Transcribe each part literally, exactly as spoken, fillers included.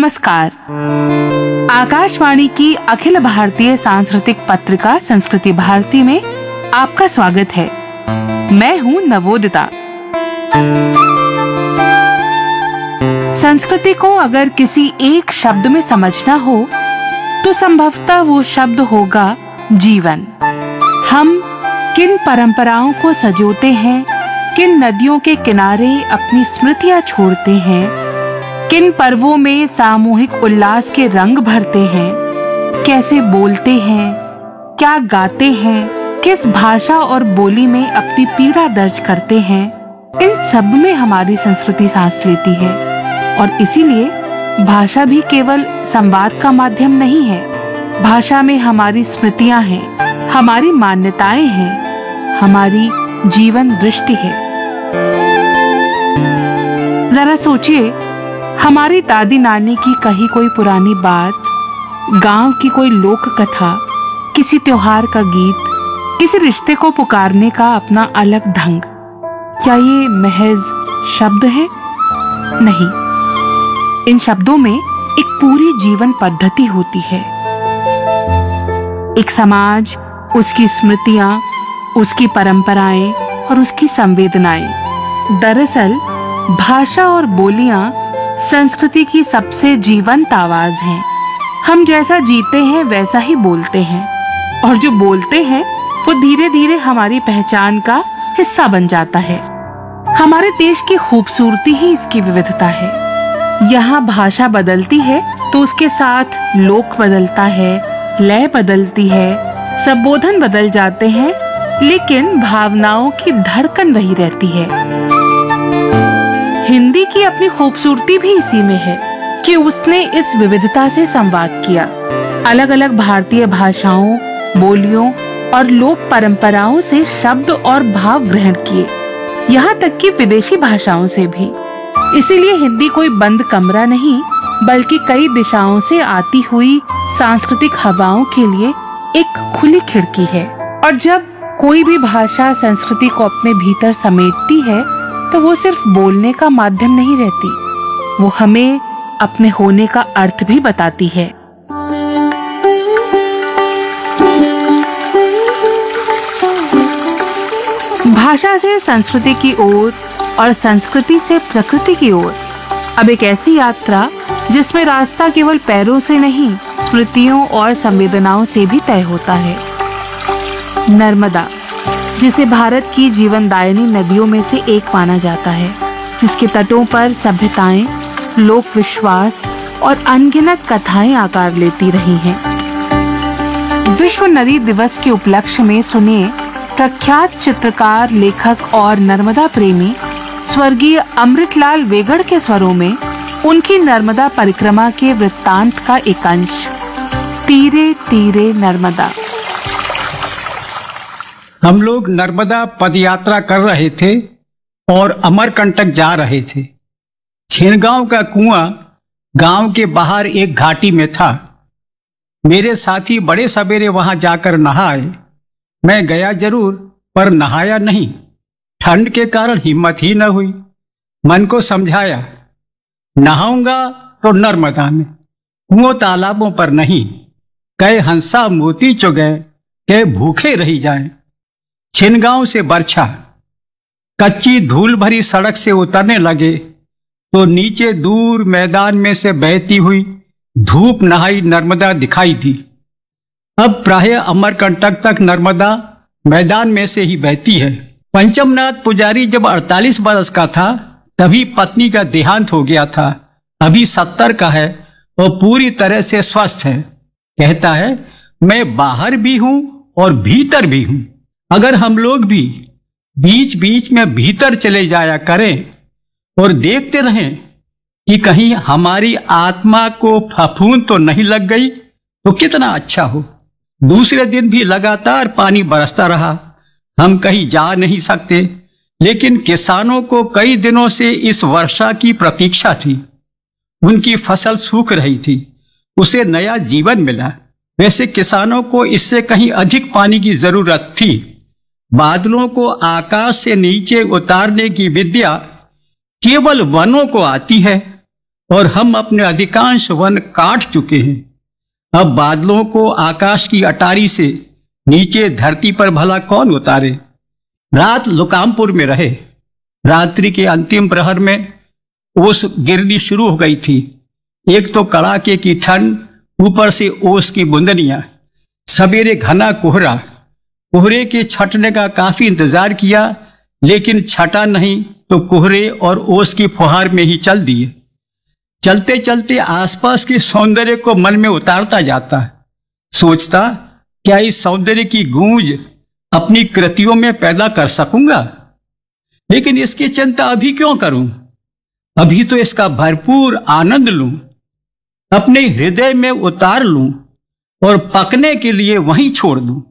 नमस्कार। आकाशवाणी की अखिल भारतीय सांस्कृतिक पत्रिका संस्कृति भारती में आपका स्वागत है। मैं हूँ नवोदिता। संस्कृति को अगर किसी एक शब्द में समझना हो तो संभवतः वो शब्द होगा जीवन। हम किन परंपराओं को सजोते हैं, किन नदियों के किनारे अपनी स्मृतियां छोड़ते हैं, किन पर्वों में सामूहिक उल्लास के रंग भरते हैं, कैसे बोलते हैं, क्या गाते हैं, किस भाषा और बोली में अपनी पीड़ा दर्ज करते हैं, इन सब में हमारी संस्कृति सांस लेती है। और इसीलिए भाषा भी केवल संवाद का माध्यम नहीं है। भाषा में हमारी स्मृतियां हैं, हमारी मान्यताएं हैं, हमारी जीवन दृष्टि है। जरा सोचिए, हमारी दादी नानी की कही कोई पुरानी बात, गांव की कोई लोक कथा, किसी त्योहार का गीत, किसी रिश्ते को पुकारने का अपना अलग ढंग, क्या ये महज शब्द है? नहीं, इन शब्दों में एक पूरी जीवन पद्धति होती है। एक समाज, उसकी स्मृतियां, उसकी परंपराएं और उसकी संवेदनाएं। दरअसल भाषा और बोलियां संस्कृति की सबसे जीवंत आवाज हैं। हम जैसा जीते हैं वैसा ही बोलते हैं, और जो बोलते हैं वो धीरे धीरे हमारी पहचान का हिस्सा बन जाता है। हमारे देश की खूबसूरती ही इसकी विविधता है। यहाँ भाषा बदलती है तो उसके साथ लोक बदलता है, लय बदलती है, संबोधन बदल जाते हैं, लेकिन भावनाओं की धड़कन वही रहती है। हिंदी की अपनी खूबसूरती भी इसी में है कि उसने इस विविधता से संवाद किया। अलग अलग भारतीय भाषाओं, बोलियों और लोक परंपराओं से शब्द और भाव ग्रहण किए, यहाँ तक कि विदेशी भाषाओं से भी। इसीलिए हिंदी कोई बंद कमरा नहीं, बल्कि कई दिशाओं से आती हुई सांस्कृतिक हवाओं के लिए एक खुली खिड़की है। और जब कोई भी भाषा संस्कृति को अपने भीतर समेटती है तो वो सिर्फ बोलने का माध्यम नहीं रहती, वो हमें अपने होने का अर्थ भी बताती है। भाषा से संस्कृति की ओर और संस्कृति से प्रकृति की ओर अब एक ऐसी यात्रा जिसमें रास्ता केवल पैरों से नहीं, स्मृतियों और संवेदनाओं से भी तय होता है। नर्मदा, जिसे भारत की जीवनदायिनी नदियों में से एक माना जाता है, जिसके तटों पर सभ्यताएं, लोक विश्वास और अनगिनत कथाएं आकार लेती रही हैं। विश्व नदी दिवस के उपलक्ष्य में सुनिए प्रख्यात चित्रकार, लेखक और नर्मदा प्रेमी स्वर्गीय अमृतलाल वेगड़ के स्वरों में उनकी नर्मदा परिक्रमा के वृत्तांत का एक अंश, तीरे तीरे नर्मदा। हम लोग नर्मदा पदयात्रा कर रहे थे और अमरकंटक जा रहे थे। छिनगांव का कुआं गांव के बाहर एक घाटी में था। मेरे साथी बड़े सवेरे वहां जाकर नहाए। मैं गया जरूर, पर नहाया नहीं। ठंड के कारण हिम्मत ही न हुई। मन को समझाया, नहाऊंगा तो नर्मदा में, कुओं तालाबों पर नहीं। कई हंसा मोती चुगे, कई भूखे रही जाए। छिनगांव से बरछा कच्ची धूल भरी सड़क से उतरने लगे तो नीचे दूर मैदान में से बहती हुई धूप नहाई नर्मदा दिखाई दी। अब प्रायः अमरकंटक तक नर्मदा मैदान में से ही बहती है। पंचमनाथ पुजारी जब अड़तालीस बरस का था तभी पत्नी का देहांत हो गया था। अभी सत्तर का है और पूरी तरह से स्वस्थ है। कहता है, मैं बाहर भी हूं और भीतर भी हूं। अगर हम लोग भी बीच बीच में भीतर चले जाया करें और देखते रहें कि कहीं हमारी आत्मा को फफूंद तो नहीं लग गई तो कितना अच्छा हो। दूसरे दिन भी लगातार पानी बरसता रहा। हम कहीं जा नहीं सकते, लेकिन किसानों को कई दिनों से इस वर्षा की प्रतीक्षा थी। उनकी फसल सूख रही थी, उसे नया जीवन मिला। वैसे किसानों को इससे कहीं अधिक पानी की जरूरत थी। बादलों को आकाश से नीचे उतारने की विद्या केवल वनों को आती है और हम अपने अधिकांश वन काट चुके हैं। अब बादलों को आकाश की अटारी से नीचे धरती पर भला कौन उतारे। रात लुकामपुर में रहे। रात्रि के अंतिम प्रहर में ओस गिरनी शुरू हो गई थी। एक तो कड़ाके की ठंड, ऊपर से ओस की बूंदनियां। सवेरे घना कोहरा। कोहरे के छटने का काफी इंतजार किया, लेकिन छटा नहीं तो कोहरे और ओस की फुहार में ही चल दिए। चलते चलते आसपास के सौंदर्य को मन में उतारता जाता, सोचता क्या इस सौंदर्य की गूंज अपनी कृतियों में पैदा कर सकूंगा। लेकिन इसकी चिंता अभी क्यों करूं? अभी तो इसका भरपूर आनंद लूं, अपने हृदय में उतार लूं और पकने के लिए वहीं छोड़ दूं।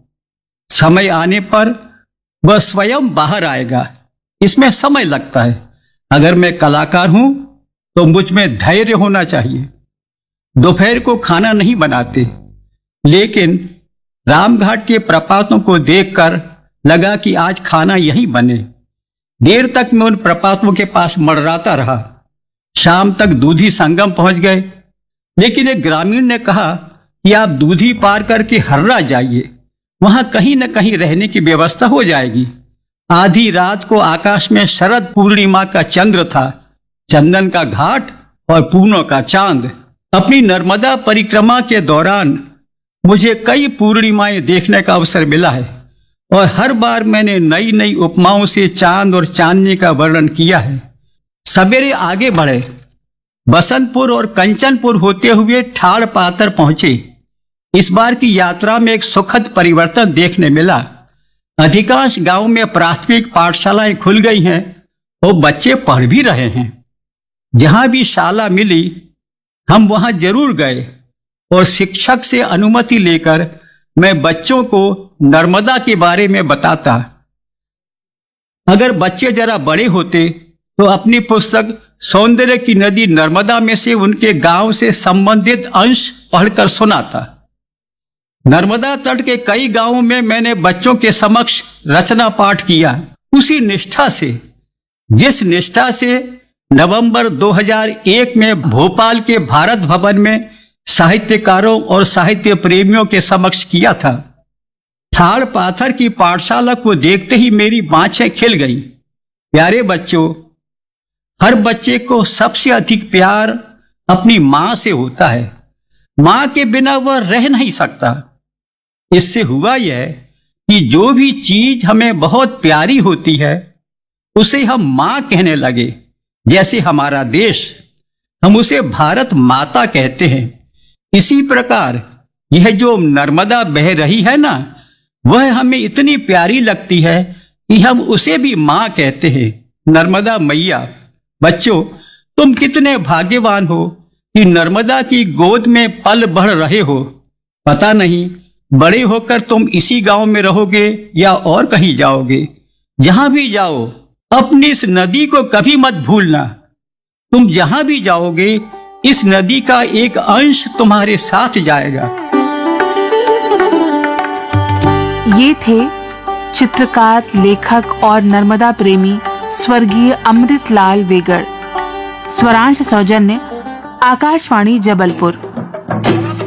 समय आने पर वह स्वयं बाहर आएगा। इसमें समय लगता है। अगर मैं कलाकार हूं तो मुझ में धैर्य होना चाहिए। दोपहर को खाना नहीं बनाते, लेकिन रामघाट के प्रपातों को देखकर लगा कि आज खाना यहीं बने। देर तक मैं उन प्रपातों के पास मड़राता रहा। शाम तक दूधी संगम पहुंच गए, लेकिन एक ग्रामीण ने कहा कि आप दूधी पार करके हर्रा जाइए, वहां कहीं न कहीं रहने की व्यवस्था हो जाएगी। आधी रात को आकाश में शरद पूर्णिमा का चंद्र था, चंदन का घाट और पूर्णों का चांद। अपनी नर्मदा परिक्रमा के दौरान मुझे कई पूर्णिमाएं देखने का अवसर मिला है, और हर बार मैंने नई नई उपमाओं से चांद और चांदनी का वर्णन किया है। सवेरे आगे बढ़े, बसंतपुर और कंचनपुर होते हुए ठाड़ पातर पहुंचे। इस बार की यात्रा में एक सुखद परिवर्तन देखने मिला। अधिकांश गांव में प्राथमिक पाठशालाएं खुल गई हैं और बच्चे पढ़ भी रहे हैं। जहां भी शाला मिली हम वहां जरूर गए, और शिक्षक से अनुमति लेकर मैं बच्चों को नर्मदा के बारे में बताता। अगर बच्चे जरा बड़े होते तो अपनी पुस्तक सौंदर्य की नदी नर्मदा में से उनके गांव से संबंधित अंश पढ़कर सुनाता। नर्मदा तट के कई गांवों में मैंने बच्चों के समक्ष रचना पाठ किया, उसी निष्ठा से जिस निष्ठा से नवंबर दो हज़ार एक में भोपाल के भारत भवन में साहित्यकारों और साहित्य प्रेमियों के समक्ष किया था। ठाड़ पाथर की पाठशाला को देखते ही मेरी बाँछें खिल गईं। प्यारे बच्चों, हर बच्चे को सबसे अधिक प्यार अपनी मां से होता है। मां के बिना वह रह नहीं सकता। इससे हुआ यह कि जो भी चीज हमें बहुत प्यारी होती है उसे हम मां कहने लगे। जैसे हमारा देश, हम उसे भारत माता कहते हैं। इसी प्रकार यह जो नर्मदा बह रही है ना, वह हमें इतनी प्यारी लगती है कि हम उसे भी मां कहते हैं, नर्मदा मैया। बच्चों, तुम कितने भाग्यवान हो कि नर्मदा की गोद में पल बढ़ रहे हो। पता नहीं बड़े होकर तुम इसी गांव में रहोगे या और कहीं जाओगे। जहां भी जाओ अपनी इस नदी को कभी मत भूलना। तुम जहां भी जाओगे इस नदी का एक अंश तुम्हारे साथ जाएगा। ये थे चित्रकार, लेखक और नर्मदा प्रेमी स्वर्गीय अमृतलाल वेगड़। स्वरांश सौजन्य आकाशवाणी जबलपुर।